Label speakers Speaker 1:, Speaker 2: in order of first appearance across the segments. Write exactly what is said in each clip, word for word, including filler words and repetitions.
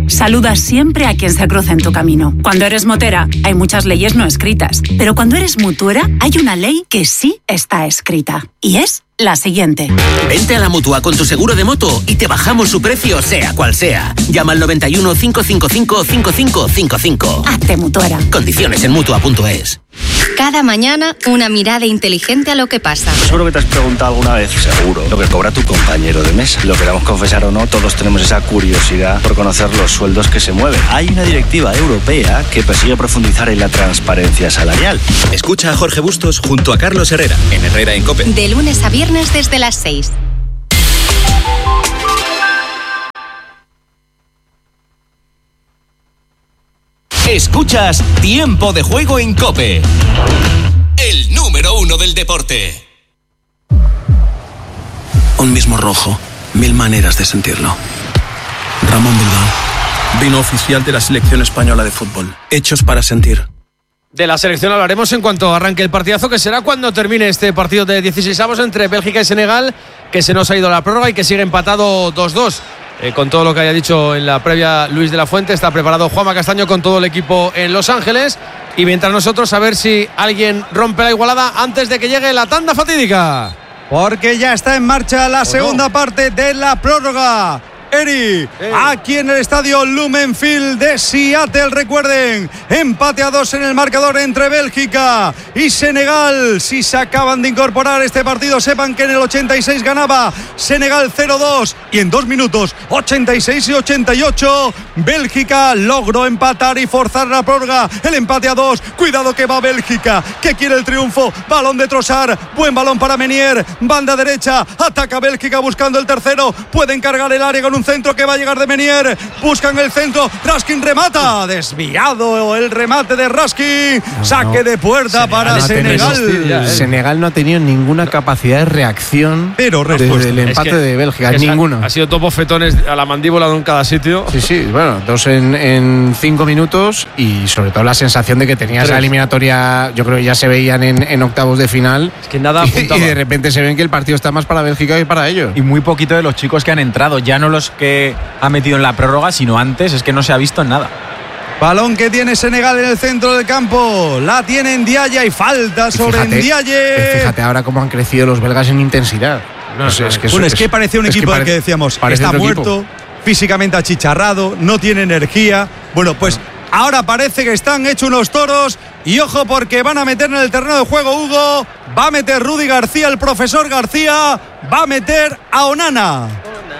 Speaker 1: Saluda siempre a quien se cruza en tu camino. Cuando eres motera, hay muchas leyes no escritas. Pero cuando eres mutuera, hay una ley que sí está escrita. Y es la siguiente.
Speaker 2: Vente a la Mutua con tu seguro de moto y te bajamos su precio sea cual sea. Llama al noventa y uno, cinco cinco cinco, cinco cinco cinco cinco.
Speaker 1: Hazte mutuera.
Speaker 2: Condiciones en mutua punto es.
Speaker 3: Cada mañana, una mirada inteligente a lo que pasa.
Speaker 4: Seguro que te has preguntado alguna vez, seguro, lo que cobra tu compañero de mesa. Lo queramos confesar o no, todos tenemos esa curiosidad por conocer los sueldos que se mueven. Hay una directiva europea que persigue profundizar en la transparencia salarial.
Speaker 5: Escucha a Jorge Bustos junto a Carlos Herrera, en Herrera en COPE.
Speaker 3: De lunes a viernes desde las seis.
Speaker 5: Escuchas Tiempo de Juego en COPE, el número uno del deporte.
Speaker 6: Un mismo rojo, mil maneras de sentirlo. Ramón Bilbao, vino oficial de la selección española de fútbol, hechos para sentir.
Speaker 7: De la selección hablaremos en cuanto arranque el partidazo, que será cuando termine este partido de dieciseisavos entre Bélgica y Senegal, que se nos ha ido la prórroga y que sigue empatado dos dos. Eh, con todo lo que haya dicho en la previa Luis de la Fuente, está preparado Juanma Castaño con todo el equipo en Los Ángeles, y mientras nosotros a ver si alguien rompe la igualada antes de que llegue la tanda fatídica.
Speaker 8: Porque ya está en marcha la segunda no? parte de la prórroga. Eri, eh. aquí en el estadio Lumen Field de Seattle, recuerden, empate a dos en el marcador entre Bélgica y Senegal. Si se acaban de incorporar este partido, sepan que en el ochenta y seis ganaba Senegal cero dos y en dos minutos, ochenta y seis y ochenta y ocho, Bélgica logró empatar y forzar la prórroga. El empate a dos, cuidado que va Bélgica, que quiere el triunfo, balón de Trossard, buen balón para Menier, banda derecha, ataca Bélgica buscando el tercero, pueden cargar el área con un centro que va a llegar de Menier, buscan el centro, Raskin remata, desviado el remate de Raskin, no, saque no. de puerta Senegal para no Senegal.
Speaker 9: Tenido, eh. Senegal no ha tenido ninguna capacidad de reacción pero desde el empate es que, de Bélgica, es ninguna.
Speaker 7: Ha, ha sido topo fetones a la mandíbula en cada sitio.
Speaker 9: Sí, sí, bueno, dos en, en cinco minutos y sobre todo la sensación de que tenía Tres. esa eliminatoria, yo creo que ya se veían en, en octavos de final.
Speaker 7: Es que nada
Speaker 9: apuntaba. Y, y de repente se ven que el partido está más para Bélgica que para ellos.
Speaker 10: Y muy poquito de los chicos que han entrado, ya no los que ha metido en la prórroga, sino antes, es que no se ha visto en nada.
Speaker 8: Balón que tiene Senegal en el centro del campo, la tiene Ndiaye y falta sobre fíjate, Ndiaye.
Speaker 9: Fíjate ahora cómo han crecido los belgas en intensidad.
Speaker 8: No, es, es, que bueno, es, es que parece un equipo que, parece, que decíamos está muerto, equipo. físicamente achicharrado, no tiene energía. Bueno, pues ahora parece que están hechos unos toros. Y ojo porque van a meter en el terreno de juego Hugo, va a meter Rudy García, el profesor García, va a meter a Onana.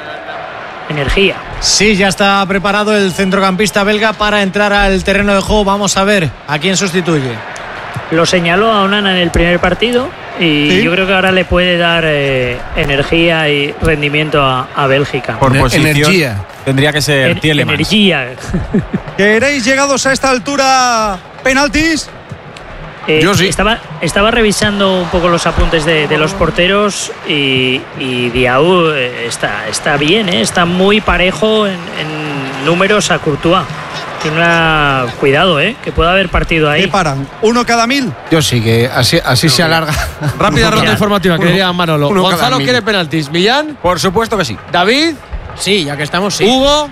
Speaker 11: Energía.
Speaker 12: Sí, ya está preparado el centrocampista belga para entrar al terreno de juego. Vamos a ver a quién sustituye.
Speaker 11: Lo señaló a Onana en el primer partido y ¿Sí? yo creo que ahora le puede dar eh, energía y rendimiento a, a Bélgica.
Speaker 10: Por posición, energía. Tendría que ser en, Tielemans.
Speaker 11: Energía.
Speaker 8: ¿Queréis llegados a esta altura penaltis?
Speaker 11: Eh, Yo sí. Estaba, estaba revisando un poco los apuntes de, de los porteros y, y Diaw está, está bien, ¿eh? Está muy parejo en, en números a Courtois. Tiene una... Cuidado, ¿eh? Que puede haber partido ahí.
Speaker 8: ¿Qué paran? ¿Uno cada mil?
Speaker 9: Yo sí, que así, así no, se alarga.
Speaker 7: Rápida ronda informativa, que diría Manolo. Uno Gonzalo quiere penaltis. ¿Millán?
Speaker 10: Por supuesto que sí.
Speaker 7: ¿David?
Speaker 12: Sí, ya que estamos, sí.
Speaker 7: ¿Hugo?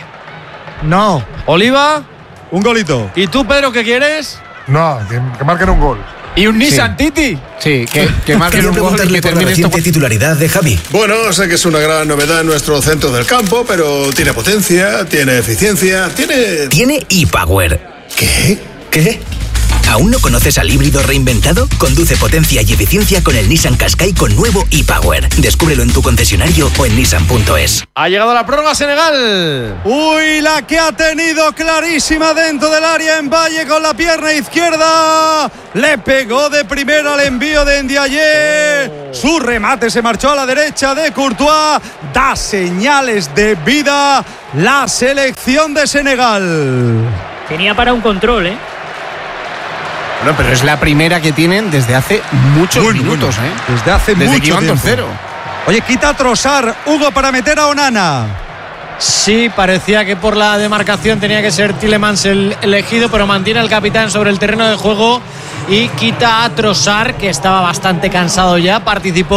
Speaker 8: No.
Speaker 7: ¿Oliva?
Speaker 8: Un golito.
Speaker 7: ¿Y tú, Pedro, qué quieres?
Speaker 13: No, que, que marquen un gol.
Speaker 10: ¿Y un
Speaker 9: sí.
Speaker 10: Nissan Titi?
Speaker 9: Sí, que, que marquen un gol y que termine
Speaker 14: la reciente titularidad de Javi.
Speaker 13: Bueno, sé que es una gran novedad en nuestro centro del campo, pero tiene potencia, tiene eficiencia, tiene...
Speaker 14: Tiene e-Power.
Speaker 13: ¿Qué?
Speaker 14: ¿Qué? ¿Aún no conoces al híbrido reinventado? Conduce potencia y eficiencia con el Nissan Qashqai con nuevo e-Power. Descúbrelo en tu concesionario o en nissan punto es.
Speaker 7: Ha llegado la prórroga Senegal.
Speaker 8: Uy, la que ha tenido clarísima dentro del área en Valle con la pierna izquierda. Le pegó de primera al envío de Ndiaye. Oh. Su remate se marchó a la derecha de Courtois. Da señales de vida la selección de Senegal.
Speaker 11: Tenía para un control, ¿eh?
Speaker 9: Bueno, pero es la primera que tienen desde hace muchos bueno, minutos,
Speaker 8: bueno.
Speaker 9: ¿eh?
Speaker 8: Desde hace
Speaker 9: desde
Speaker 8: mucho tiempo.
Speaker 9: Cero.
Speaker 8: Oye, quita a Trossard, Hugo, para meter a Onana.
Speaker 12: Sí, parecía que por la demarcación tenía que ser Tielemans el elegido, pero mantiene al capitán sobre el terreno de juego y quita a Trossard, que estaba bastante cansado ya. Participó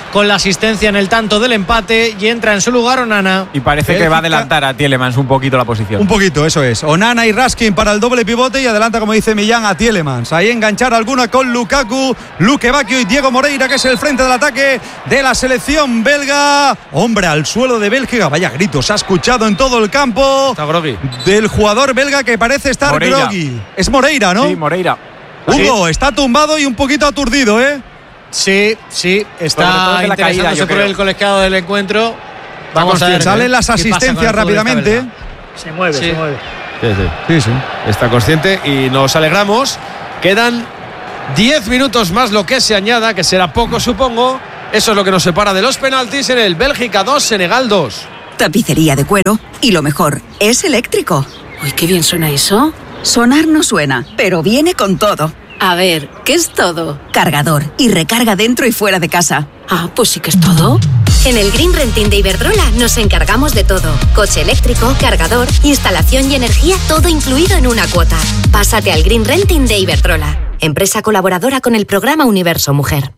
Speaker 12: con la asistencia en el tanto del empate y entra en su lugar Onana.
Speaker 10: Y parece
Speaker 12: Bélgica,
Speaker 10: que va a adelantar a Tielemans un poquito la posición.
Speaker 8: Un poquito, eso es. Onana y Raskin para el doble pivote y adelanta, como dice Millán, a Tielemans. Ahí enganchar alguna con Lukaku, Luque Bacchio y Diego Moreira, que es el frente del ataque de la selección belga. Hombre, al suelo de Bélgica. Vaya gritos, ha escuchado en todo el campo.
Speaker 7: Está groggy.
Speaker 8: Del jugador belga que parece estar
Speaker 10: Moreira.
Speaker 8: groggy. Es Moreira, ¿no?
Speaker 10: Sí, Moreira.
Speaker 8: Hugo,
Speaker 10: Sí.
Speaker 8: está tumbado y un poquito aturdido, ¿eh?
Speaker 12: Sí, sí, está interesándose por el colegiado del encuentro. Vamos a ver.
Speaker 8: Salen las asistencias rápidamente.
Speaker 11: Se mueve,
Speaker 7: sí.
Speaker 11: se mueve.
Speaker 7: Sí, sí.
Speaker 8: Sí, sí.
Speaker 7: Está consciente y nos alegramos. Quedan diez minutos más, lo que se añada, que será poco, supongo. Eso es lo que nos separa de los penaltis en el Bélgica dos, Senegal dos.
Speaker 15: Tapicería de cuero y lo mejor, es eléctrico.
Speaker 16: Uy, qué bien suena eso.
Speaker 15: Sonar no suena, pero viene con todo.
Speaker 16: A ver, ¿qué es todo?
Speaker 15: Cargador y recarga dentro y fuera de casa.
Speaker 16: Ah, pues sí que es todo.
Speaker 17: En el Green Renting de Iberdrola nos encargamos de todo. Coche eléctrico, cargador, instalación y energía, todo incluido en una cuota. Pásate al Green Renting de Iberdrola, empresa colaboradora con el programa Universo Mujer.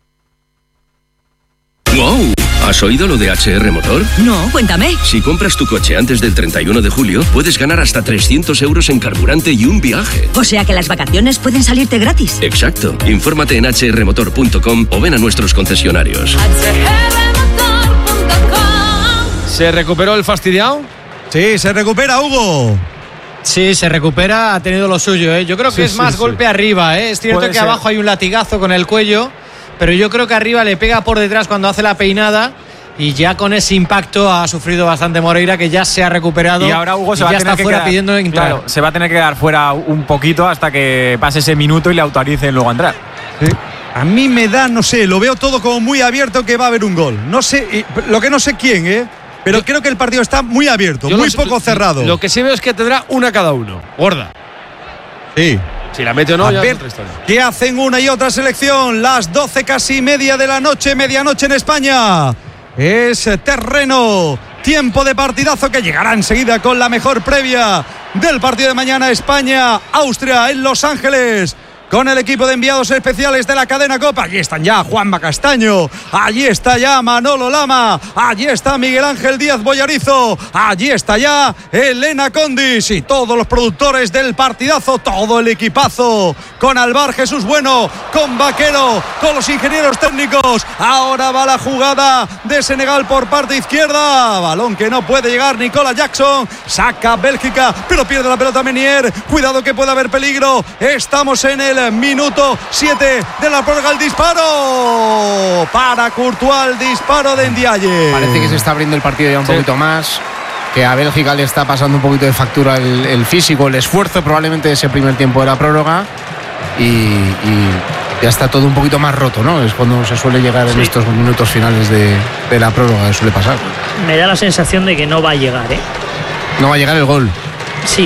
Speaker 18: ¡Wow! ¿Has oído lo de H R Motor?
Speaker 15: No, cuéntame.
Speaker 18: Si compras tu coche antes del treinta y uno de julio, puedes ganar hasta trescientos euros en carburante y un viaje.
Speaker 15: O sea que las vacaciones pueden salirte gratis.
Speaker 18: Exacto. Infórmate en h r motor punto com o ven a nuestros concesionarios.
Speaker 7: ¿Se recuperó el fastidiado?
Speaker 8: Sí, se recupera, Hugo.
Speaker 12: Sí, se recupera, ha tenido lo suyo, ¿eh? Yo creo que
Speaker 7: Sí,
Speaker 12: es
Speaker 7: sí,
Speaker 12: más
Speaker 7: sí.
Speaker 12: golpe arriba, ¿eh? Es cierto
Speaker 10: Puede
Speaker 12: que
Speaker 10: ser.
Speaker 12: abajo hay un latigazo con el cuello, pero yo creo que arriba le pega por detrás cuando hace la peinada y ya con ese impacto ha sufrido bastante Moreira, que ya se ha recuperado
Speaker 10: Y ahora Hugo se
Speaker 12: y
Speaker 10: va a
Speaker 12: ya
Speaker 10: tener
Speaker 12: está
Speaker 10: que
Speaker 12: fuera
Speaker 10: quedar,
Speaker 12: pidiendo entrar.
Speaker 10: claro, se va a tener que quedar fuera un poquito hasta que pase ese minuto y le autoricen luego a entrar.
Speaker 8: Sí. A mí me da, no sé, lo veo todo como muy abierto que va a haber un gol. No sé, y- lo que no sé quién, ¿eh? Pero
Speaker 7: Yo-
Speaker 8: creo que el partido está muy abierto,
Speaker 7: Yo
Speaker 8: muy
Speaker 7: lo-
Speaker 8: poco cerrado.
Speaker 7: Lo que sí veo es que tendrá una cada uno. Gorda.
Speaker 8: Sí.
Speaker 7: Si la mete o no,
Speaker 8: A
Speaker 7: ya
Speaker 8: ver
Speaker 7: es otra historia.
Speaker 8: qué hacen una y otra selección. Las doce casi media de la noche, medianoche en España. Es terreno, tiempo de partidazo que llegará enseguida con la mejor previa del partido de mañana. España, Austria en Los Ángeles, con el equipo de enviados especiales de la cadena Copa. Allí están ya Juanma Castaño, allí está ya Manolo Lama, allí está Miguel Ángel Díaz Boyarizo, allí está ya Elena Condis y todos los productores del partidazo, todo el equipazo, con Alvar Jesús Bueno, con Vaquero, con los ingenieros técnicos. Ahora va la jugada de Senegal por parte izquierda, balón que no puede llegar Nicola Jackson, saca Bélgica, pero pierde la pelota Menier. Cuidado que puede haber peligro, estamos en el minuto siete de la prórroga. El disparo para Courtois, el disparo de Ndiaye.
Speaker 9: Parece que se está abriendo el partido ya un
Speaker 7: Sí.
Speaker 9: poquito más, que a Bélgica le está pasando un poquito de factura el, el físico, el esfuerzo probablemente de ese primer tiempo de la prórroga y, y ya está todo un poquito más roto, ¿no? Es cuando se suele llegar en
Speaker 11: Sí.
Speaker 9: estos minutos finales de, de la prórroga, suele pasar.
Speaker 11: Me da la sensación de que no va a llegar, ¿eh?
Speaker 9: No va a llegar el gol.
Speaker 11: Sí,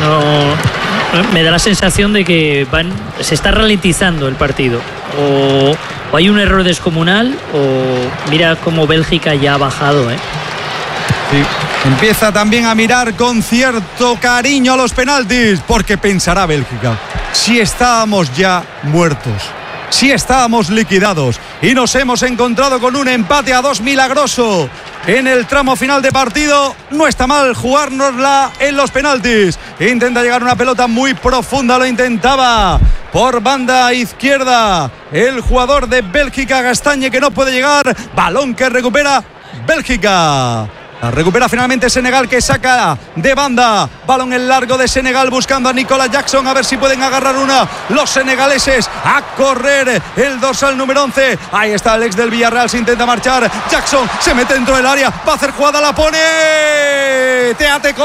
Speaker 11: no. Me da la sensación de que van, se está ralentizando el partido. O, o hay un error descomunal, o mira cómo Bélgica ya ha bajado, ¿eh?
Speaker 8: Sí. Empieza también a mirar con cierto cariño a los penaltis, porque pensará Bélgica, si estábamos ya muertos, si estábamos liquidados y nos hemos encontrado con un empate a dos milagroso en el tramo final de partido, no está mal jugárnosla en los penaltis. Intenta llegar una pelota muy profunda, lo intentaba por banda izquierda el jugador de Bélgica, Castañe, que no puede llegar, balón que recupera Bélgica. La recupera finalmente Senegal, que saca de banda, balón en largo de Senegal buscando a Nicolas Jackson, a ver si pueden agarrar una los senegaleses, a correr el dorsal número once, ahí está el ex del Villarreal, se intenta marchar, Jackson se mete dentro del área, va a hacer jugada, la pone, Teate,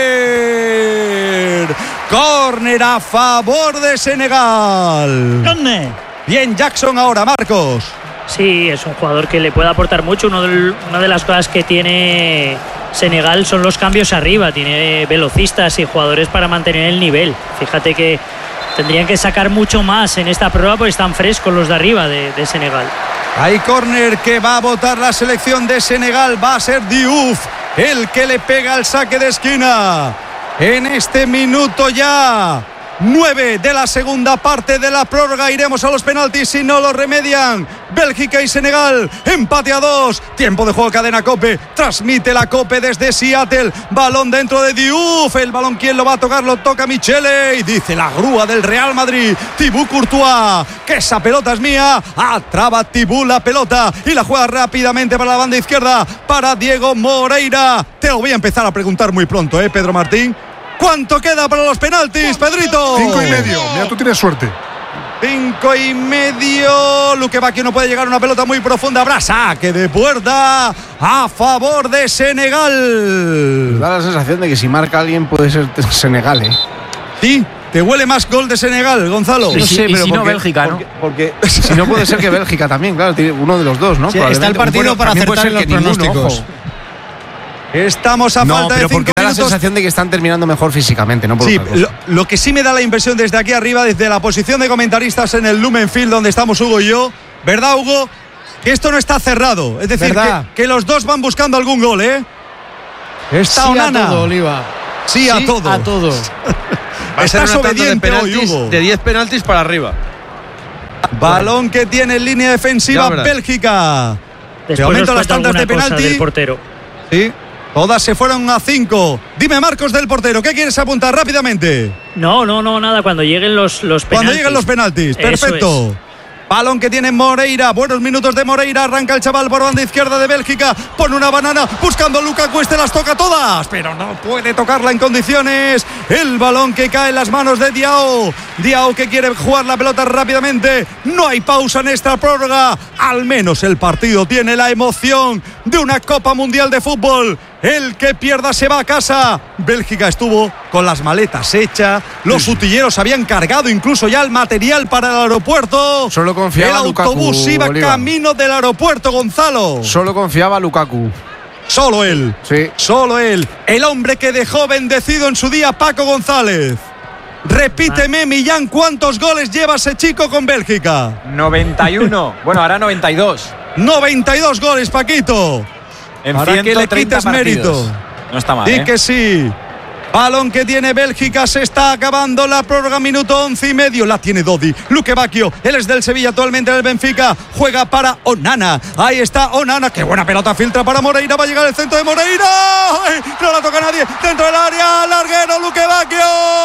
Speaker 8: córner, córner a favor de Senegal.
Speaker 11: ¿Dónde?
Speaker 8: Bien Jackson ahora, Marcos.
Speaker 11: Sí, es un jugador que le puede aportar mucho. Uno del, una de las cosas que tiene Senegal son los cambios arriba. Tiene velocistas y jugadores para mantener el nivel. Fíjate que tendrían que sacar mucho más en esta prueba porque están frescos los de arriba de, de Senegal.
Speaker 8: Hay córner que va a botar la selección de Senegal. Va a ser Diouf el que le pega el saque de esquina. En este minuto ya nueve de la segunda parte de la prórroga. Iremos a los penaltis si no lo remedian Bélgica y Senegal. Empate a dos. Tiempo de juego, cadena COPE. Transmite la COPE desde Seattle. Balón dentro de Diouf. El balón, ¿quién lo va a tocar? Lo toca Michele. Y dice la grúa del Real Madrid, Thibaut Courtois, que esa pelota es mía. Atrapa Thibaut la pelota y la juega rápidamente para la banda izquierda para Diego Moreira. Te lo voy a empezar a preguntar muy pronto, ¿eh, Pedro Martín? ¿Cuánto queda para los penaltis, Pedrito?
Speaker 19: Cinco y medio. Mira, tú tienes suerte.
Speaker 8: Cinco y medio. Luque Bacchio no puede llegar a una pelota muy profunda. Habrá saque de puerta a favor de Senegal.
Speaker 9: Da la sensación de que si marca alguien puede ser Senegal, ¿eh?
Speaker 8: Sí. ¿Te huele más gol de Senegal, Gonzalo?
Speaker 10: Sí, no sé, pero si no Bélgica, ¿no?
Speaker 9: Porque, porque si no puede ser que Bélgica también, claro, tiene uno de los dos, ¿no?
Speaker 12: Sí, está el partido bueno, para acertar en los pronósticos. Ninguno,
Speaker 8: Estamos a
Speaker 9: no,
Speaker 8: falta
Speaker 9: pero
Speaker 8: de cinco
Speaker 9: porque da
Speaker 8: minutos.
Speaker 9: la sensación de que están terminando mejor físicamente, ¿no? Por
Speaker 8: sí, lo, lo que sí me da la impresión desde aquí arriba, desde la posición de comentaristas en el Lumen Field, donde estamos Hugo y yo, ¿verdad, Hugo? Que esto no está cerrado. Es decir, que, que los dos van buscando algún gol, ¿eh? Está
Speaker 12: sí
Speaker 8: Onana.
Speaker 12: a todo, Oliva.
Speaker 8: Sí,
Speaker 12: sí
Speaker 8: a todo.
Speaker 12: A todo.
Speaker 7: Va a ser
Speaker 8: Estás
Speaker 7: una tanda de
Speaker 8: obediente hoy,
Speaker 7: penaltis,
Speaker 8: Hugo.
Speaker 7: de diez penaltis para arriba.
Speaker 8: Balón que tiene en línea defensiva Bélgica.
Speaker 11: Después
Speaker 8: de momento las
Speaker 11: tandas
Speaker 8: tandas de penalti.
Speaker 11: Del portero.
Speaker 8: Sí. Todas se fueron a cinco. Dime, Marcos, del portero, ¿qué quieres apuntar rápidamente?
Speaker 11: No, no, no, nada. Cuando lleguen los, los penaltis.
Speaker 8: Cuando lleguen los penaltis, perfecto. Balón que tiene Moreira, buenos minutos de Moreira, arranca el chaval por banda izquierda de Bélgica, pone una banana, buscando a Lukaku, este las toca todas, pero no puede tocarla en condiciones. El balón que cae en las manos de Diao, Diao que quiere jugar la pelota rápidamente, no hay pausa en esta prórroga, al menos el partido tiene la emoción de una Copa Mundial de Fútbol. El que pierda se va a casa. Bélgica estuvo con las maletas hechas. Los utilleros habían cargado incluso ya el material para el aeropuerto.
Speaker 9: Solo confiaba
Speaker 8: El
Speaker 9: Lukaku,
Speaker 8: autobús iba
Speaker 9: Oliva.
Speaker 8: camino del aeropuerto, Gonzalo.
Speaker 9: Solo confiaba Lukaku.
Speaker 8: Solo él.
Speaker 9: Sí.
Speaker 8: Solo él. El hombre que dejó bendecido en su día Paco González. Repíteme, Millán, ¿cuántos goles lleva ese chico con Bélgica?
Speaker 10: noventa y uno. Bueno, ahora noventa y dos.
Speaker 8: noventa y dos goles, Paquito.
Speaker 10: En
Speaker 8: Para que le quites
Speaker 10: partidos.
Speaker 8: mérito.
Speaker 10: No está mal,
Speaker 8: Sí
Speaker 10: ¿eh?
Speaker 8: que sí. Balón que tiene Bélgica, se está acabando la prórroga, minuto once y medio. La tiene Dodi. Luque Bacchio, él es del Sevilla, actualmente del Benfica. Juega para Onana. Ahí está Onana. Qué buena pelota filtra para Moreira. Va a llegar el centro de Moreira. ¡Ay! No la toca nadie. Dentro del área. Larguero, Luque Bacchio.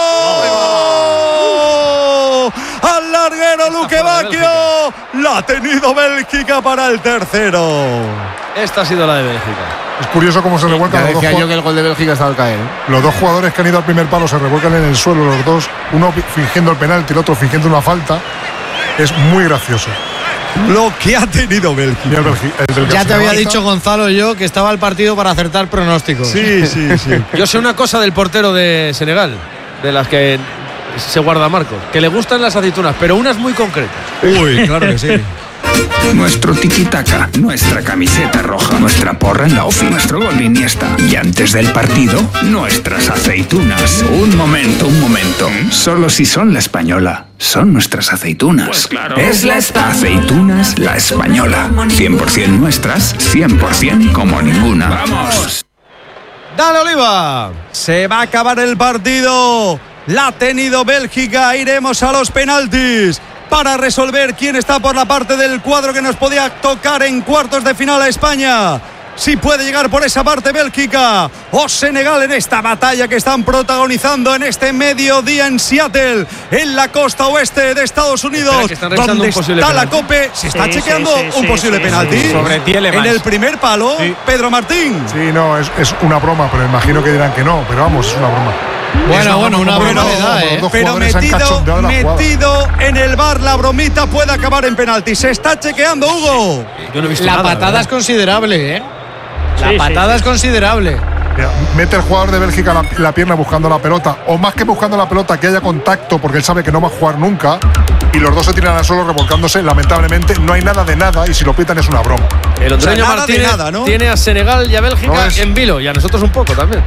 Speaker 8: Al larguero, Luque Bacchio. La ha tenido Bélgica para el tercero.
Speaker 7: Esta ha sido la de Bélgica.
Speaker 19: Es curioso cómo se revuelcan
Speaker 9: Ya
Speaker 19: los dos
Speaker 9: decía yo
Speaker 19: jugadores.
Speaker 9: que el gol de Bélgica estaba al caer, ¿eh?
Speaker 19: Los dos jugadores que han ido al primer palo se revuelcan en el suelo, los dos, uno fingiendo el penalti, el otro fingiendo una falta. Es muy gracioso.
Speaker 8: Lo que ha tenido Bélgica.
Speaker 19: Mira el Belgi- el Bélgica.
Speaker 12: Ya te había
Speaker 19: Falta.
Speaker 12: dicho Gonzalo y yo que estaba el partido para acertar pronósticos.
Speaker 8: Sí, sí, sí.
Speaker 7: Yo sé una cosa del portero de Senegal, de las que se guarda Marcos, que le gustan las aceitunas, pero unas muy concretas.
Speaker 8: Uy, claro que sí.
Speaker 20: Nuestro tiki-taka, nuestra camiseta roja, nuestra porra en la ofi, nuestro gol de Iniesta. Y antes del partido, nuestras aceitunas. Un momento, un momento. Solo si son la española, son nuestras aceitunas.
Speaker 18: Pues claro.
Speaker 20: Es la espa- aceitunas la española. cien por ciento nuestras, cien por ciento como ninguna. ¡Vamos!
Speaker 8: Dale, Oliva. Se va a acabar el partido. La ha tenido Bélgica. Iremos a los penaltis para resolver quién está por la parte del cuadro que nos podía tocar en cuartos de final a España. Si puede llegar por esa parte Bélgica o Senegal en esta batalla que están protagonizando en este mediodía en Seattle, en la costa oeste de Estados Unidos.
Speaker 7: Espera, que están revisando
Speaker 8: donde
Speaker 7: un posible
Speaker 8: está la
Speaker 7: penalti.
Speaker 8: COPE. Se está
Speaker 11: Sí,
Speaker 8: chequeando
Speaker 11: sí, sí,
Speaker 8: un
Speaker 11: sí,
Speaker 8: posible
Speaker 11: sí,
Speaker 8: penalti.
Speaker 11: sí, sí.
Speaker 10: Sobre Tielemans.
Speaker 8: En el primer palo,
Speaker 19: Sí.
Speaker 8: Pedro Martín.
Speaker 19: Sí, no, es, es una broma, pero imagino que dirán que no, pero vamos, es una broma.
Speaker 12: Bueno, bueno, una
Speaker 19: como
Speaker 12: broma
Speaker 19: los-
Speaker 12: le da,
Speaker 19: como los
Speaker 12: ¿eh?
Speaker 19: dos
Speaker 8: Pero
Speaker 19: jugadores han
Speaker 8: metido,
Speaker 19: cachondeado la jugada.
Speaker 8: metido en el bar, la bromita puede acabar en penalti. Se está chequeando, Hugo.
Speaker 7: Yo no he visto
Speaker 12: La
Speaker 7: nada,
Speaker 12: patada
Speaker 7: ¿verdad?
Speaker 12: es considerable, ¿eh? La
Speaker 11: Sí, sí,
Speaker 12: patada
Speaker 11: sí.
Speaker 12: es considerable.
Speaker 19: Mira, mete el jugador de Bélgica la, la pierna buscando la pelota, o más que buscando la pelota, que haya contacto, porque él sabe que no va a jugar nunca, y los dos se tiran al suelo revolcándose. Lamentablemente, no hay nada de nada, y si lo pitan es una broma.
Speaker 7: El hondureño
Speaker 8: O sea, nada de
Speaker 7: Martínez
Speaker 8: nada, ¿no?
Speaker 7: tiene a Senegal y a Bélgica
Speaker 19: No es-
Speaker 7: en vilo, y a nosotros un poco también.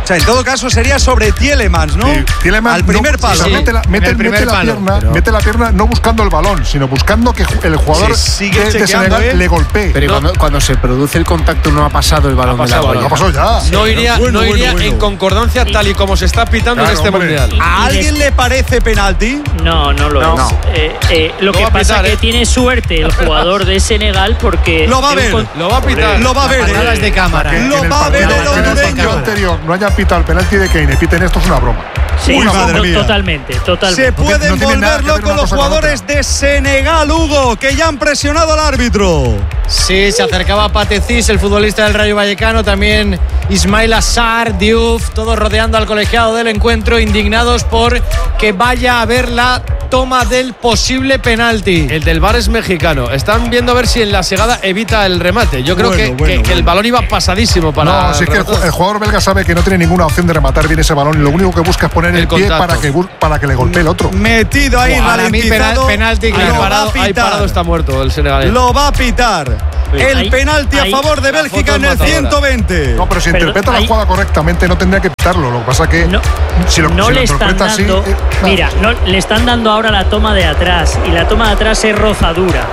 Speaker 8: O sea, en todo caso sería sobre Tielemans, ¿no?
Speaker 19: Sí, Tielemans
Speaker 8: al primer
Speaker 19: no,
Speaker 8: palo.
Speaker 19: sí, mete la, mete, mete la
Speaker 8: palo,
Speaker 19: pierna,
Speaker 8: pero...
Speaker 19: mete la pierna no buscando el balón, sino buscando que el jugador
Speaker 8: sigue
Speaker 19: de, de Senegal
Speaker 8: ¿eh?
Speaker 19: le golpee.
Speaker 9: Pero
Speaker 19: no.
Speaker 9: cuando, cuando se produce el contacto no ha pasado el balón
Speaker 7: ha pasado,
Speaker 9: de la
Speaker 19: No ha pasado ya.
Speaker 7: No iría,
Speaker 8: bueno,
Speaker 7: no iría
Speaker 8: bueno, bueno.
Speaker 7: en concordancia tal y como se está pitando
Speaker 19: Claro,
Speaker 7: en este
Speaker 19: hombre.
Speaker 7: mundial.
Speaker 8: ¿A alguien le parece penalti?
Speaker 11: No, no lo
Speaker 7: No.
Speaker 11: es.
Speaker 7: No.
Speaker 11: Eh, eh, lo
Speaker 7: Lo
Speaker 11: que
Speaker 7: va a
Speaker 11: pasa
Speaker 7: pitar,
Speaker 11: es
Speaker 7: ¿eh?
Speaker 11: que tiene suerte el jugador de Senegal porque
Speaker 8: Lo va a ver,
Speaker 7: Lo va a pitar.
Speaker 8: lo va a ver.
Speaker 12: Paradas
Speaker 8: ¿eh?
Speaker 12: de cámara.
Speaker 19: Que
Speaker 8: Lo
Speaker 19: en el
Speaker 8: va a ver
Speaker 19: partido-
Speaker 8: el
Speaker 19: que en el partido
Speaker 8: hondureño.
Speaker 19: anterior no hayan pitado el penalti de Kane, piten esto es una broma.
Speaker 11: Sí,
Speaker 8: Uy,
Speaker 11: no,
Speaker 8: madre
Speaker 11: no,
Speaker 8: mía.
Speaker 11: totalmente, totalmente.
Speaker 8: Se puede
Speaker 19: no tiene nada que
Speaker 8: envolverlo
Speaker 19: ver
Speaker 8: con
Speaker 19: una
Speaker 8: los
Speaker 19: cosa con
Speaker 8: jugadores de Senegal, Hugo, que ya han presionado al árbitro.
Speaker 12: Sí, se acercaba Patecis, el futbolista del Rayo Vallecano, también Ismail Assar, Diouf, todos rodeando al colegiado del encuentro, indignados por que vaya a ver la toma del posible penalti.
Speaker 7: El del V A R es mexicano. Están viendo a ver si en la segada evita el remate. Yo creo
Speaker 8: Bueno,
Speaker 7: que,
Speaker 8: bueno,
Speaker 7: que- que
Speaker 8: bueno.
Speaker 7: el balón iba pasadísimo para.
Speaker 19: No, si es que el,
Speaker 7: rematar.
Speaker 19: ju- el jugador belga sabe que no tiene ninguna opción de rematar bien ese balón y lo único que busca es poner el,
Speaker 7: El
Speaker 19: pie
Speaker 7: contacto.
Speaker 19: para que, bu- para que le golpee el otro.
Speaker 8: Metido ahí,
Speaker 12: Para mí,
Speaker 8: ralentizado.
Speaker 12: penal- penalti,
Speaker 8: Lo
Speaker 12: claro.
Speaker 7: Ahí
Speaker 8: va a
Speaker 7: parado, ahí
Speaker 8: pitar.
Speaker 7: parado está muerto el senegalés.
Speaker 8: Lo va a pitar. El
Speaker 11: Ahí-
Speaker 8: penalti a
Speaker 11: ahí-
Speaker 8: favor de
Speaker 7: la
Speaker 8: Bélgica
Speaker 7: foto
Speaker 8: en
Speaker 7: es
Speaker 8: el
Speaker 7: matadora.
Speaker 8: ciento veinte.
Speaker 19: No, pero si
Speaker 11: Perdón,
Speaker 19: interpreta
Speaker 11: ahí-
Speaker 19: la jugada correctamente no tendría que pitarlo. Lo que pasa que
Speaker 11: No,
Speaker 19: si lo,
Speaker 11: no
Speaker 19: si lo
Speaker 11: le están
Speaker 19: interpreta así,
Speaker 11: dando.
Speaker 19: eh, claro.
Speaker 11: Mira, no, le están dando ahora la toma de atrás y la toma de atrás es rozadura.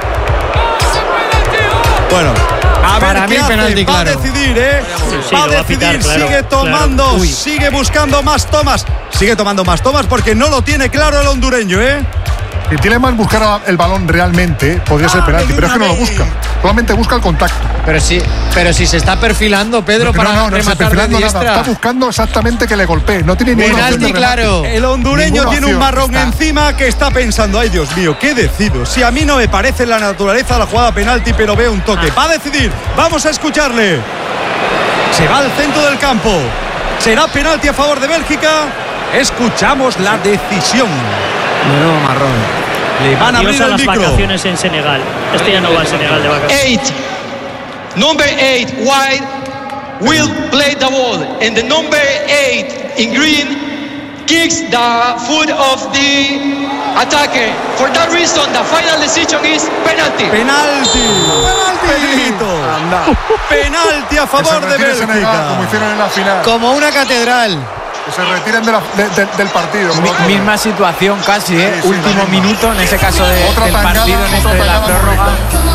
Speaker 8: Bueno, a
Speaker 12: Para
Speaker 8: ver
Speaker 12: mí
Speaker 8: qué hace.
Speaker 12: penalti,
Speaker 8: Va a
Speaker 12: claro.
Speaker 8: decidir, ¿eh?
Speaker 11: Sí,
Speaker 8: va a
Speaker 11: lo va a
Speaker 8: decidir,
Speaker 11: pitar, claro,
Speaker 8: sigue
Speaker 11: claro.
Speaker 8: tomando,
Speaker 11: Uy.
Speaker 8: sigue buscando más tomas. Sigue tomando más tomas porque no lo tiene claro el hondureño, ¿eh?
Speaker 19: Si Tielemans buscara el balón realmente, podría ser
Speaker 8: Ah,
Speaker 19: penalti,
Speaker 8: de
Speaker 19: pero es que no lo
Speaker 8: una
Speaker 19: busca.
Speaker 8: vez.
Speaker 19: Solamente busca el contacto.
Speaker 12: Pero sí, pero si se está perfilando Pedro
Speaker 19: Pero
Speaker 12: para
Speaker 19: no, no, no está
Speaker 12: rematar de
Speaker 19: perfilando nada.
Speaker 12: diestra.
Speaker 19: Está buscando exactamente que le golpee. No tiene ninguna opción de
Speaker 12: Penalti,
Speaker 19: remate.
Speaker 12: claro.
Speaker 8: El hondureño
Speaker 19: Ninguna
Speaker 8: tiene un
Speaker 19: opción.
Speaker 8: marrón
Speaker 19: Está.
Speaker 8: encima que está pensando, ay Dios mío, ¿qué decido? Si a mí no me parece la naturaleza la jugada penalti, pero veo un toque. Va a decidir, vamos a escucharle. Se va al centro del campo. ¿Será penalti a favor de Bélgica? Escuchamos la decisión.
Speaker 9: Menudo marrón.
Speaker 8: Le van a abrir
Speaker 11: Adiós a
Speaker 8: el
Speaker 11: las
Speaker 8: micro.
Speaker 11: vacaciones en Senegal. Este ya no va a Senegal de vacaciones.
Speaker 21: Eight. Number eight, white, will play the ball. And the number eight in green kicks the foot of the attacker. For that reason, the final decision is penalty.
Speaker 8: Penalti. Pedrito. Penalti a
Speaker 19: Que se
Speaker 8: favor de
Speaker 19: retire Senegal, como
Speaker 8: Bélgica.
Speaker 19: hicieron en la final.
Speaker 12: Como una catedral.
Speaker 19: Que se retiren de la- de- de- del partido.
Speaker 10: Mi-
Speaker 19: como-
Speaker 10: misma situación casi, ¿eh?
Speaker 19: Sí, sí,
Speaker 10: Último
Speaker 19: la misma.
Speaker 10: minuto, en ese caso de-
Speaker 19: Otra
Speaker 10: del
Speaker 19: tangada,
Speaker 10: partido, en
Speaker 19: otra
Speaker 10: este de la
Speaker 19: tangada muy
Speaker 10: prórroga.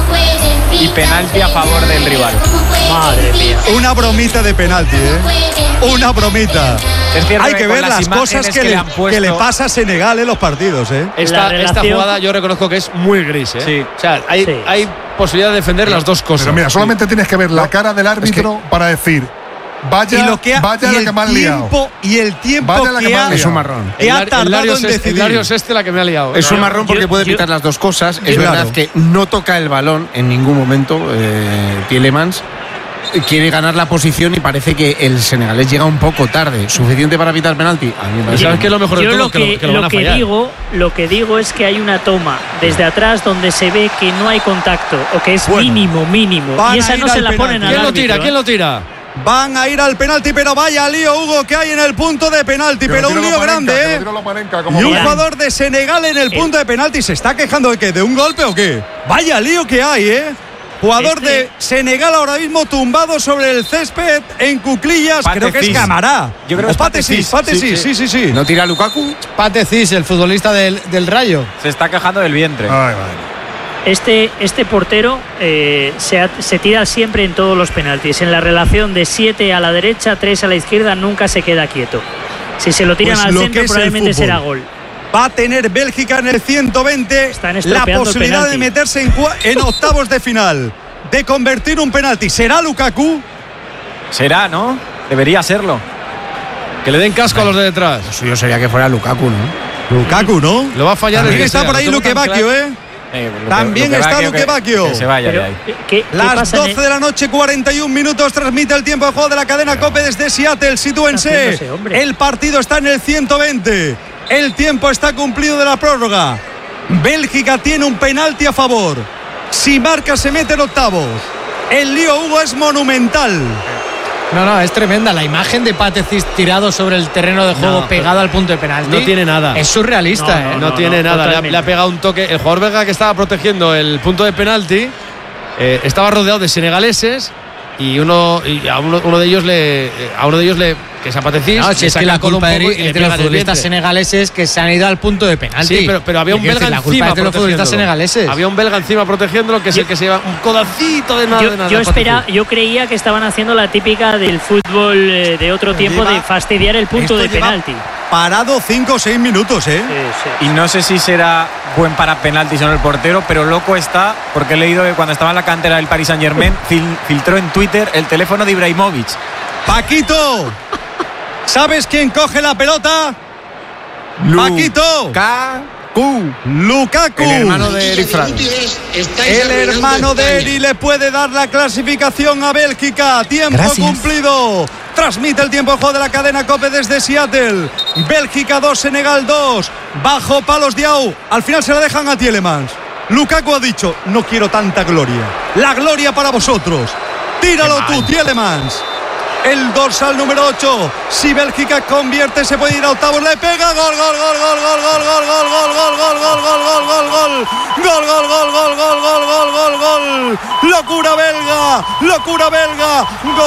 Speaker 19: rica.
Speaker 10: Y penalti a favor del rival.
Speaker 11: Madre mía.
Speaker 8: Una bromita de penalti, ¿eh? Una bromita.
Speaker 10: Es cierto
Speaker 8: Hay
Speaker 10: que
Speaker 8: que
Speaker 10: con
Speaker 8: ver
Speaker 10: las
Speaker 8: las cosas
Speaker 10: imágenes
Speaker 8: que,
Speaker 10: que
Speaker 8: le,
Speaker 10: le han puesto-
Speaker 8: que le pasa a Senegal en los partidos, ¿eh?
Speaker 7: Esta,
Speaker 11: La
Speaker 7: esta
Speaker 11: relación-
Speaker 7: jugada yo reconozco que es muy gris, ¿eh?
Speaker 10: Sí.
Speaker 7: O sea, hay,
Speaker 11: Sí.
Speaker 7: hay posibilidad de defender las dos cosas.
Speaker 19: Pero mira, solamente tienes que ver la cara del árbitro para decir, vaya,
Speaker 8: y lo que ha,
Speaker 19: vaya
Speaker 8: y
Speaker 19: la
Speaker 8: el
Speaker 19: que me han liado.
Speaker 8: tiempo y el tiempo
Speaker 19: Vaya la que
Speaker 8: que,
Speaker 19: me han
Speaker 8: ha,
Speaker 19: liado.
Speaker 9: Es un marrón.
Speaker 8: que ha
Speaker 7: El
Speaker 8: tardado
Speaker 7: Larios
Speaker 8: en
Speaker 7: es- el
Speaker 8: decidir.
Speaker 7: Larios este la que me ha liado. ¿eh?
Speaker 9: Es un marrón porque
Speaker 11: yo-
Speaker 9: puede
Speaker 11: yo-
Speaker 9: pitar las dos cosas. Es
Speaker 8: Claro.
Speaker 9: verdad que no toca el balón en ningún momento eh, Tielemans. Quiere ganar la posición y parece que el senegalés llega un poco tarde. ¿Suficiente para pitar penalti? A mí me parece
Speaker 7: ¿Sabes
Speaker 9: que
Speaker 7: qué es lo mejor de
Speaker 11: Yo
Speaker 7: todo?
Speaker 11: lo
Speaker 7: Que lo-
Speaker 11: que,
Speaker 7: que lo van a
Speaker 11: que
Speaker 7: fallar.
Speaker 11: digo, lo que digo es que hay una toma desde atrás donde se ve que no hay contacto o que es
Speaker 8: Bueno,
Speaker 11: mínimo, mínimo.
Speaker 8: van
Speaker 11: Y
Speaker 8: a
Speaker 11: esa
Speaker 8: ir
Speaker 11: no se
Speaker 8: al
Speaker 11: la
Speaker 8: penalti.
Speaker 11: ponen al
Speaker 7: ¿Quién lo
Speaker 11: árbitro,
Speaker 7: tira?
Speaker 11: ¿eh?
Speaker 7: ¿Quién lo tira?
Speaker 8: Van a ir al penalti, pero vaya lío, Hugo, que hay en el punto de penalti.
Speaker 19: Que
Speaker 8: pero
Speaker 19: lo
Speaker 8: un
Speaker 19: tira
Speaker 8: lío
Speaker 19: Loparenca, que
Speaker 8: grande,
Speaker 19: lo
Speaker 8: ¿eh?
Speaker 19: tira Loparenca, como
Speaker 8: Y un
Speaker 19: Loparenca.
Speaker 8: jugador de Senegal en el punto de penalti. ¿Se está quejando de qué? ¿De un golpe o qué? Vaya lío que hay, ¿eh? Jugador
Speaker 11: Este-
Speaker 8: de Senegal ahora mismo tumbado sobre el césped en cuclillas. Creo que es
Speaker 10: Patecis.
Speaker 8: Camará.
Speaker 10: Yo creo
Speaker 8: O
Speaker 10: que es
Speaker 8: Patecis,
Speaker 10: Patecis.
Speaker 8: Patecis, sí, sí, sí.
Speaker 9: ¿No tira Lukaku?
Speaker 12: Patecis, el futbolista del, del Rayo.
Speaker 10: Se está quejando del vientre.
Speaker 19: Ay, madre.
Speaker 11: Este, este portero eh, se, ha- se tira siempre en todos los penaltis. En la relación de siete a la derecha, tres a la izquierda, nunca se queda quieto. Si se lo tiran
Speaker 8: Pues
Speaker 11: al
Speaker 8: lo que
Speaker 11: centro,
Speaker 8: es el
Speaker 11: probablemente
Speaker 8: fútbol.
Speaker 11: será gol.
Speaker 8: Va a tener Bélgica en el ciento veinte
Speaker 11: Están
Speaker 8: la
Speaker 11: estropeando el
Speaker 8: posibilidad de
Speaker 11: penalti.
Speaker 8: meterse en, cua- en octavos de final, de convertir un penalti. ¿Será Lukaku?
Speaker 10: Será, ¿no? Debería serlo.
Speaker 7: Que le den casco a los de detrás.
Speaker 9: Lo suyo sería que fuera Lukaku, ¿no?
Speaker 8: Lukaku, ¿no?
Speaker 7: Lo va a fallar el
Speaker 8: También
Speaker 7: que
Speaker 8: está
Speaker 7: sea,
Speaker 8: por
Speaker 7: lo
Speaker 8: ahí
Speaker 7: tengo
Speaker 8: Luque
Speaker 7: tan
Speaker 8: Bacchio,
Speaker 7: claro.
Speaker 8: ¿eh?
Speaker 10: Eh, Luque-
Speaker 8: También
Speaker 10: Luque
Speaker 8: está
Speaker 10: Bacchio
Speaker 8: Luque
Speaker 10: que-
Speaker 8: Bacchio.
Speaker 10: Que se vaya
Speaker 11: Pero,
Speaker 10: de ahí.
Speaker 11: ¿qué, qué
Speaker 8: Las
Speaker 11: pasa en el-
Speaker 8: doce de la noche, cuarenta y un minutos, transmite el tiempo de juego de la cadena COPE desde Seattle. Sitúense.
Speaker 11: ¿Qué está haciendo ese hombre?
Speaker 8: El partido está en el ciento veinte. El tiempo está cumplido de la prórroga. Bélgica tiene un penalti a favor. Si marca, se mete en octavos. El lío, Hugo, es monumental.
Speaker 12: No, no, es tremenda. La imagen de Patecis tirado sobre el terreno de juego
Speaker 7: No,
Speaker 12: pegado al punto de penalti.
Speaker 7: No tiene nada.
Speaker 12: Es surrealista,
Speaker 11: No,
Speaker 12: ¿eh?
Speaker 7: No,
Speaker 11: no,
Speaker 7: tiene
Speaker 11: no,
Speaker 7: nada. Le ha,
Speaker 11: totalmente.
Speaker 7: le ha pegado un toque. El jugador belga que estaba protegiendo el punto de penalti eh, estaba rodeado de senegaleses y uno y a uno, uno de ellos le a uno de ellos le que es a Patecís.
Speaker 12: No, si es que la culpa de, de, de los futbolistas senegaleses que se han ido al punto de penalti.
Speaker 7: Sí, pero, pero había un belga
Speaker 12: la
Speaker 7: encima
Speaker 12: culpa de los futbolistas senegaleses.
Speaker 7: Había un belga encima protegiéndolo, que es el que se lleva un codacito de nada.
Speaker 11: Yo,
Speaker 7: de nada
Speaker 11: yo, espera, yo creía que estaban haciendo la típica del fútbol eh, de otro tiempo de fastidiar el punto de penalti.
Speaker 8: Parado cinco o seis minutos, ¿eh?
Speaker 11: Sí, sí.
Speaker 10: Y no sé si será buen para penaltis o no el portero, pero loco está, porque he leído que cuando estaba en la cantera del Paris Saint-Germain fil, filtró en Twitter el teléfono de Ibrahimovic.
Speaker 8: Paquito, ¿sabes quién coge la pelota?
Speaker 10: Lu
Speaker 8: Paquito.
Speaker 10: Lukaku.
Speaker 8: Lukaku.
Speaker 10: El hermano de Eri Frank.
Speaker 8: El hermano de Eri le puede dar la clasificación a Bélgica. Tiempo
Speaker 14: Gracias.
Speaker 8: cumplido. Transmite el tiempo de juego de la cadena COPE desde Seattle. Bélgica dos, Senegal dos. Bajo palos Diaw. Al final se la dejan a Tielemans. Lukaku ha dicho, no quiero tanta gloria. La gloria para vosotros. Tíralo tú, Tielemans. El dorsal número ocho. Si Bélgica convierte, se puede ir a octavos. Le pega. Gol, gol, gol, gol, gol, gol, gol, gol, gol, gol, gol, gol, gol, gol, gol, gol. Gol, gol, gol, gol, gol, gol, gol, gol, gol. Locura belga. Locura belga.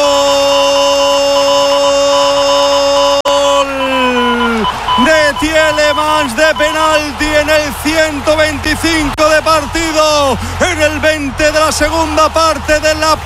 Speaker 8: Gol de Tielemans de penalti en el ciento veinticinco de partido, en el veinte de la segunda parte de la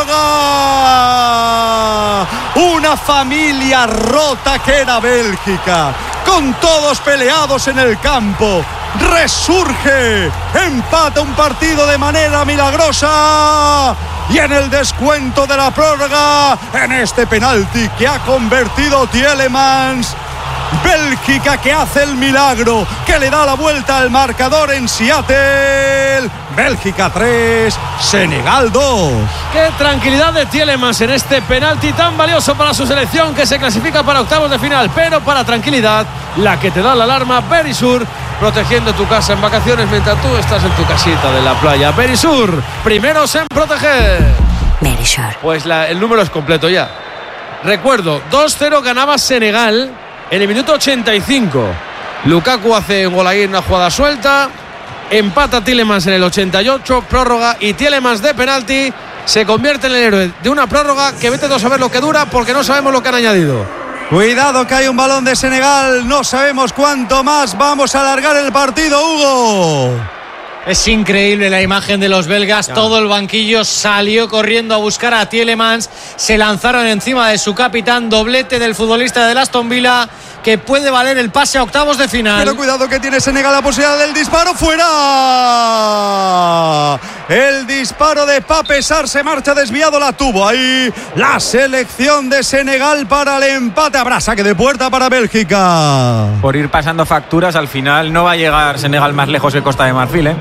Speaker 8: prórroga. Una familia rota que era Bélgica, con todos peleados en el campo. Resurge, empata un partido de manera milagrosa. Y en el descuento de la prórroga, en este penalti que ha convertido Tielemans, Bélgica que hace el milagro, que le da la vuelta al marcador en Seattle. Bélgica tres, Senegal dos.
Speaker 7: Qué tranquilidad de Tielemans en este penalti tan valioso para su selección, que se clasifica para octavos de final. Pero para tranquilidad, la que te da la alarma, Verisur, protegiendo tu casa en vacaciones mientras tú estás en tu casita de la playa. Verisur, primeros en proteger.
Speaker 17: Verisur.
Speaker 7: Pues la, el número es completo ya. Recuerdo, dos cero ganaba Senegal en el minuto ochenta y cinco. Lukaku hace un gol ahí en una jugada suelta. Empata Tielemans en el ochenta y ocho, prórroga, y Tielemans de penalti se convierte en el héroe de una prórroga que vete a saber lo que dura, porque no sabemos lo que han añadido.
Speaker 8: Cuidado que hay un balón de Senegal, no sabemos cuánto más. Vamos a alargar el partido, Hugo.
Speaker 12: Es increíble la imagen de los belgas. Ya. Todo el banquillo salió corriendo a buscar a Tielemans. Se lanzaron encima de su capitán. Doblete del futbolista del Aston Villa, que puede valer el pase a octavos de final.
Speaker 8: Pero cuidado que tiene Senegal la posibilidad del disparo. ¡Fuera! El disparo de Pape Sarr se marcha desviado. La tuvo ahí la selección de Senegal para el empate. Habrá saque de puerta para Bélgica.
Speaker 10: Por ir pasando facturas, al final no va a llegar Senegal más lejos que Costa de Marfil, ¿eh?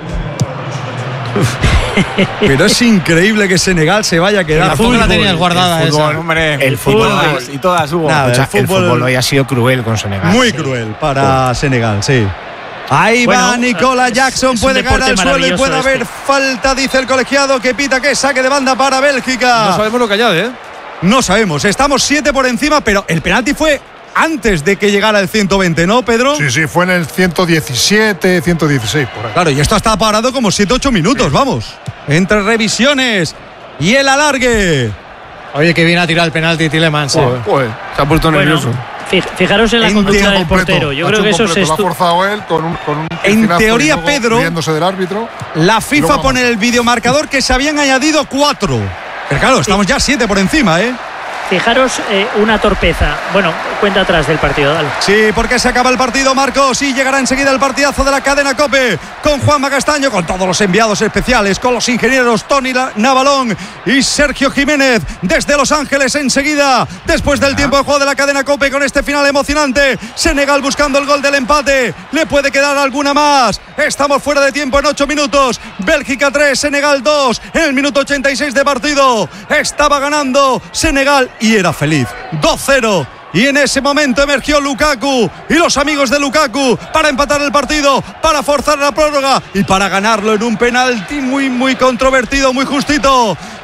Speaker 8: Pero es increíble que Senegal se vaya a quedar.
Speaker 12: La fútbol la tenías guardada.
Speaker 10: El fútbol,
Speaker 12: esa.
Speaker 10: hombre,
Speaker 9: el fútbol,
Speaker 10: y todas, y todas hubo.
Speaker 8: Nada,
Speaker 9: Escucha,
Speaker 8: el, fútbol,
Speaker 9: el fútbol hoy ha sido cruel con Senegal.
Speaker 8: Muy
Speaker 9: sí.
Speaker 8: cruel para sí. Senegal, sí. Ahí
Speaker 11: bueno,
Speaker 8: va Nicola Jackson,
Speaker 11: es, es
Speaker 8: puede caer al suelo y puede
Speaker 11: este.
Speaker 8: haber falta, dice el colegiado, que pita que saque de banda para Bélgica.
Speaker 7: No sabemos lo que añade, ¿eh?
Speaker 8: No sabemos, estamos siete por encima, pero el penalti fue antes de que llegara el ciento veinte, ¿no, Pedro?
Speaker 19: Sí, sí, fue en el ciento diecisiete, ciento dieciséis, por ahí.
Speaker 8: Claro, y esto está parado como siete ocho minutos, sí. Vamos. Entre revisiones y el alargue.
Speaker 12: Oye, que viene a tirar el penalti Tielemans.
Speaker 19: Joder,
Speaker 12: eh.
Speaker 19: joder, se ha puesto
Speaker 11: bueno,
Speaker 19: nervioso.
Speaker 11: Fijaros en la en conducta del portero. Yo creo que eso se
Speaker 19: lo ha forzado él con un, con un
Speaker 8: en teoría, Pedro,
Speaker 19: riéndose del árbitro.
Speaker 8: La FIFA pone en el videomarcador que se habían añadido cuatro. Pero claro, estamos sí. ya siete por encima, ¿eh?
Speaker 11: Fijaros eh, una torpeza. Bueno, cuenta atrás del partido, dale.
Speaker 8: Sí, porque se acaba el partido, Marcos. Y llegará enseguida el partidazo de la cadena COPE con Juanma Castaño, con todos los enviados especiales, con los ingenieros Tony Navalón y Sergio Jiménez desde Los Ángeles. Enseguida, después del tiempo de juego de la cadena COPE, con este final emocionante. Senegal buscando el gol del empate. Le puede quedar alguna más. Estamos fuera de tiempo en ocho minutos. Bélgica tres, Senegal dos. En el minuto ochenta y seis de partido estaba ganando Senegal y era feliz. dos cero. Y en ese momento emergió Lukaku y los amigos de Lukaku para empatar el partido, para forzar la prórroga y para ganarlo en un penalti muy muy controvertido, muy justito,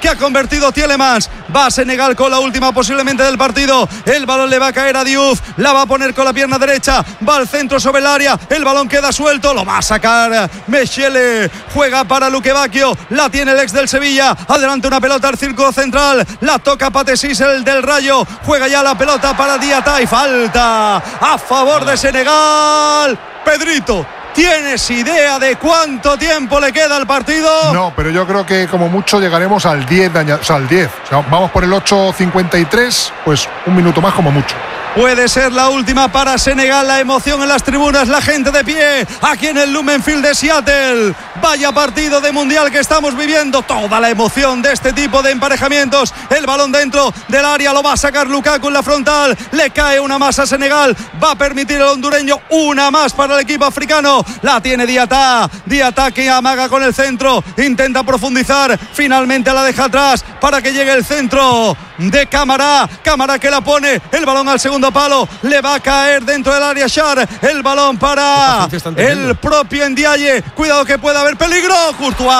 Speaker 8: que ha convertido Tielemans. Va Senegal con la última posiblemente del partido. El balón le va a caer a Diouf, la va a poner con la pierna derecha, va al centro sobre el área, el balón queda suelto, lo va a sacar Mechele, juega para Luque Bacchio, la tiene el ex del Sevilla, adelante una pelota al círculo central, la toca Patesís, el del Rayo, juega ya la pelota para Diatá y falta a favor de Senegal. Pedrito, ¿tienes idea de cuánto tiempo le queda al partido?
Speaker 19: No, pero yo creo que como mucho llegaremos al diez, de añad- o sea, al diez. O sea, vamos por el ocho cincuenta y tres, pues un minuto más como mucho.
Speaker 8: Puede ser la última para Senegal, la emoción en las tribunas, la gente de pie, aquí en el Lumen Field de Seattle. Vaya partido de mundial que estamos viviendo, toda la emoción de este tipo de emparejamientos. El balón dentro del área, lo va a sacar Lukaku en la frontal, le cae una más a Senegal, va a permitir el hondureño una más para el equipo africano. La tiene Diatá, Diatá que amaga con el centro, intenta profundizar, finalmente la deja atrás para que llegue el centro de Camará, Camará que la pone, el balón al segundo palo, le va a caer dentro del área Char, el balón para el propio Ndiaye, cuidado que puede haber peligro, Courtois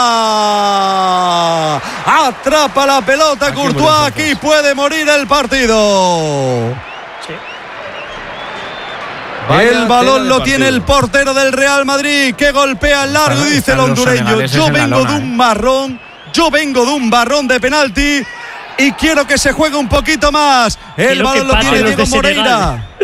Speaker 8: atrapa la pelota, aquí Courtois, aquí puede morir el partido. Sí. El balón lo tiene el portero del Real Madrid, que golpea el largo y dice el hondureño, yo vengo de un marrón, yo vengo de un barrón de penalti y quiero que se juegue un poquito más. El balón lo tiene Diego Moreira.